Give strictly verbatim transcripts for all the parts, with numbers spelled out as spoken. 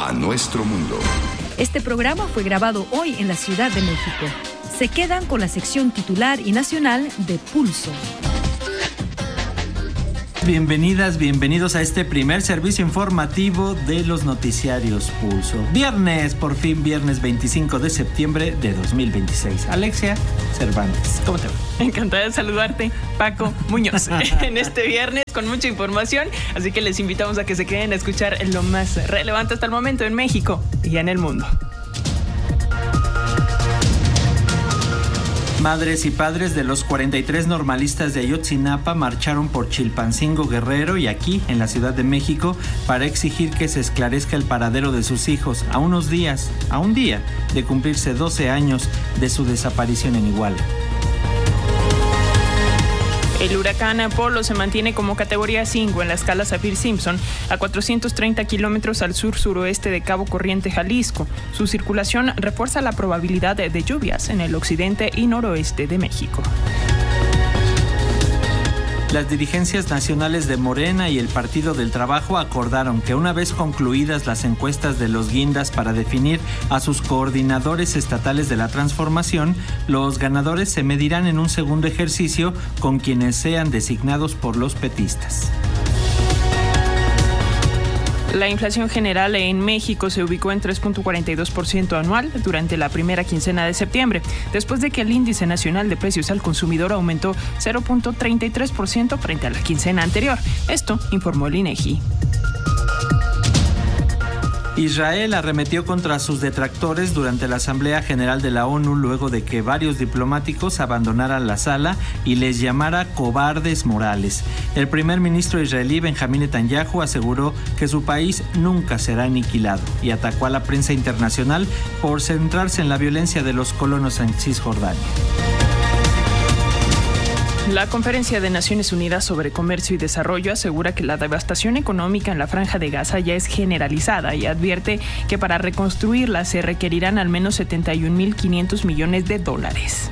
a nuestro mundo. Este programa fue grabado hoy en la Ciudad de México. Se quedan con la sección titular y nacional de Pulso. Bienvenidas, bienvenidos a este primer servicio informativo de los noticiarios Pulso. Viernes, por fin viernes veinticinco de septiembre de dos mil veintiséis. Alexia Cervantes, ¿cómo te va? Encantada de saludarte, Paco Muñoz, en este viernes con mucha información, así que les invitamos a que se queden a escuchar lo más relevante hasta el momento en México y en el mundo. Madres y padres de los cuarenta y tres normalistas de Ayotzinapa marcharon por Chilpancingo, Guerrero y aquí, en la Ciudad de México, para exigir que se esclarezca el paradero de sus hijos a unos días, a un día de cumplirse doce años de su desaparición en Iguala. El huracán Polo se mantiene como categoría cinco en la escala Saffir-Simpson a cuatrocientos treinta kilómetros al sur-suroeste de Cabo Corriente, Jalisco. Su circulación refuerza la probabilidad de, de lluvias en el occidente y noroeste de México. Las dirigencias nacionales de Morena y el Partido del Trabajo acordaron que una vez concluidas las encuestas de los guindas para definir a sus coordinadores estatales de la transformación, los ganadores se medirán en un segundo ejercicio con quienes sean designados por los petistas. La inflación general en México se ubicó en tres punto cuarenta y dos por ciento anual durante la primera quincena de septiembre, después de que el índice nacional de precios al consumidor aumentó cero punto treinta y tres por ciento frente a la quincena anterior. Esto informó el INEGI. Israel arremetió contra sus detractores durante la Asamblea General de la ONU luego de que varios diplomáticos abandonaran la sala y les llamara cobardes morales. El primer ministro israelí Benjamín Netanyahu aseguró que su país nunca será aniquilado y atacó a la prensa internacional por centrarse en la violencia de los colonos en Cisjordania. La Conferencia de Naciones Unidas sobre Comercio y Desarrollo asegura que la devastación económica en la Franja de Gaza ya es generalizada y advierte que para reconstruirla se requerirán al menos setenta y un mil quinientos millones de dólares.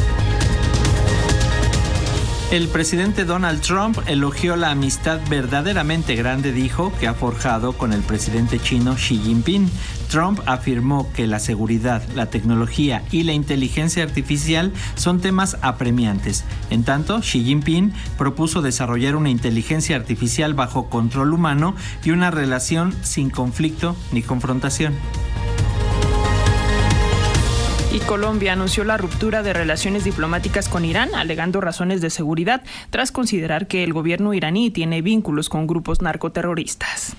El presidente Donald Trump elogió la amistad verdaderamente grande, dijo, que ha forjado con el presidente chino Xi Jinping. Trump afirmó que la seguridad, la tecnología y la inteligencia artificial son temas apremiantes. En tanto, Xi Jinping propuso desarrollar una inteligencia artificial bajo control humano y una relación sin conflicto ni confrontación. Y Colombia anunció la ruptura de relaciones diplomáticas con Irán, alegando razones de seguridad, tras considerar que el gobierno iraní tiene vínculos con grupos narcoterroristas.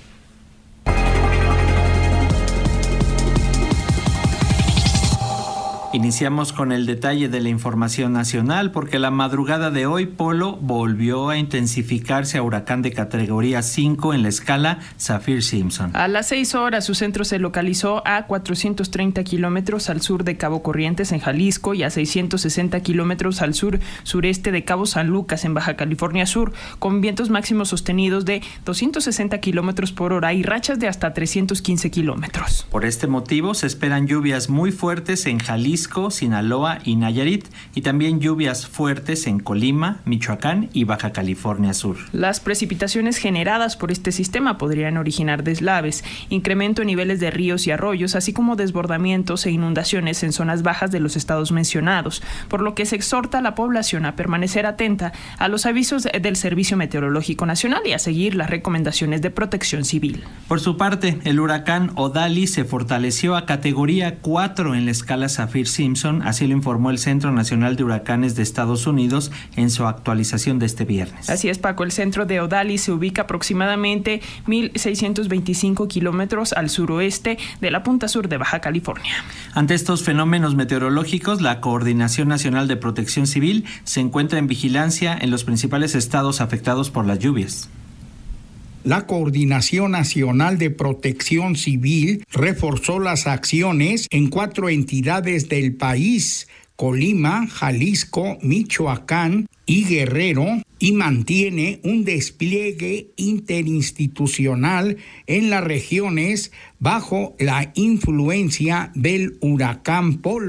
Iniciamos con el detalle de la información nacional porque la madrugada de hoy Polo volvió a intensificarse a huracán de categoría cinco en la escala Saffir-Simpson. A las seis horas su centro se localizó a cuatrocientos treinta kilómetros al sur de Cabo Corrientes en Jalisco y a seiscientos sesenta kilómetros al sur sureste de Cabo San Lucas en Baja California Sur, con vientos máximos sostenidos de doscientos sesenta kilómetros por hora y rachas de hasta trescientos quince kilómetros. Por este motivo se esperan lluvias muy fuertes en Jalisco, Sinaloa y Nayarit, y también lluvias fuertes en Colima, Michoacán y Baja California Sur. Las precipitaciones generadas por este sistema podrían originar deslaves, incremento en niveles de ríos y arroyos, así como desbordamientos e inundaciones en zonas bajas de los estados mencionados, por lo que se exhorta a la población a permanecer atenta a los avisos del Servicio Meteorológico Nacional y a seguir las recomendaciones de protección civil. Por su parte, el huracán Odali se fortaleció a categoría cuatro en la escala Saffir-Simpson, así lo informó el Centro Nacional de Huracanes de Estados Unidos en su actualización de este viernes. Así es, Paco, el centro de Odali se ubica aproximadamente mil seiscientos veinticinco kilómetros al suroeste de la punta sur de Baja California. Ante estos fenómenos meteorológicos, la Coordinación Nacional de Protección Civil se encuentra en vigilancia en los principales estados afectados por las lluvias. La Coordinación Nacional de Protección Civil reforzó las acciones en cuatro entidades del país: Colima, Jalisco, Michoacán y Guerrero, y mantiene un despliegue interinstitucional en las regiones bajo la influencia del huracán Polo.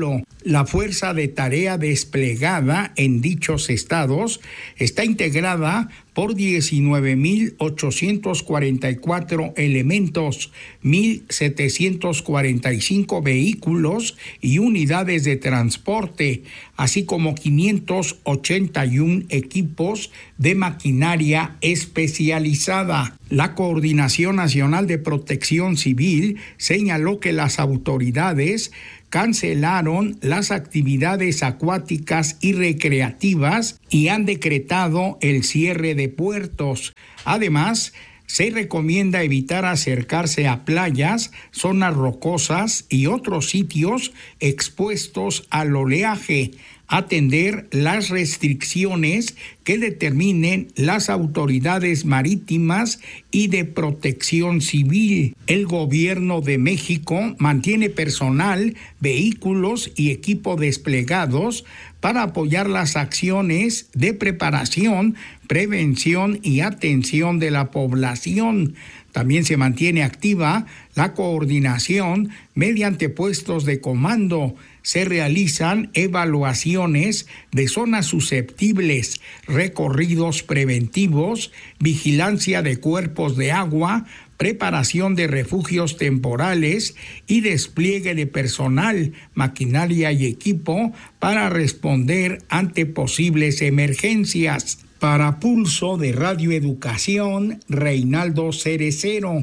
La fuerza de tarea desplegada en dichos estados está integrada por diecinueve mil ochocientos cuarenta y cuatro elementos, mil setecientos cuarenta y cinco vehículos y unidades de transporte, así como quinientos ochenta y uno equipos de maquinaria especializada. La Coordinación Nacional de Protección Civil señaló que las autoridades cancelaron las actividades acuáticas y recreativas y han decretado el cierre de puertos. Además, se recomienda evitar acercarse a playas, zonas rocosas y otros sitios expuestos al oleaje, atender las restricciones que determinen las autoridades marítimas y de protección civil. El gobierno de México mantiene personal, vehículos y equipo desplegados para apoyar las acciones de preparación, prevención y atención de la población. También se mantiene activa la coordinación mediante puestos de comando. Se realizan evaluaciones de zonas susceptibles, recorridos preventivos, vigilancia de cuerpos de agua, preparación de refugios temporales y despliegue de personal, maquinaria y equipo para responder ante posibles emergencias. Para Pulso de Radio Educación, Reinaldo Cerecero.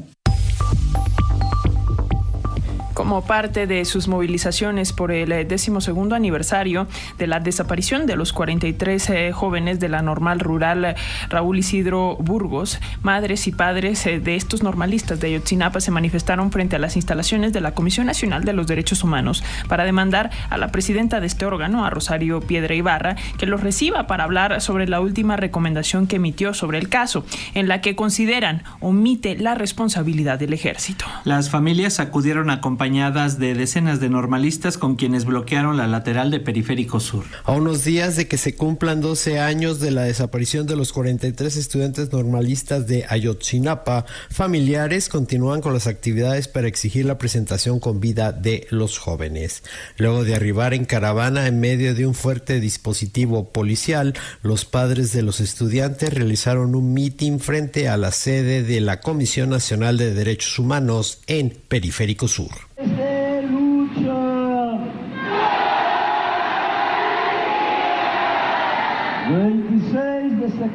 Como parte de sus movilizaciones por el decimosegundo aniversario de la desaparición de los cuarenta y tres eh, jóvenes de la normal rural Raúl Isidro Burgos, madres y padres eh, de estos normalistas de Ayotzinapa se manifestaron frente a las instalaciones de la Comisión Nacional de los Derechos Humanos para demandar a la presidenta de este órgano, a Rosario Piedra Ibarra, que los reciba para hablar sobre la última recomendación que emitió sobre el caso, en la que consideran omite la responsabilidad del ejército. Las familias acudieron a acompañar de decenas de normalistas con quienes bloquearon la lateral de Periférico Sur. A unos días de que se cumplan doce años de la desaparición de los cuarenta y tres estudiantes normalistas de Ayotzinapa, familiares continúan con las actividades para exigir la presentación con vida de los jóvenes. Luego de arribar en caravana en medio de un fuerte dispositivo policial, los padres de los estudiantes realizaron un mitin frente a la sede de la Comisión Nacional de Derechos Humanos en Periférico Sur.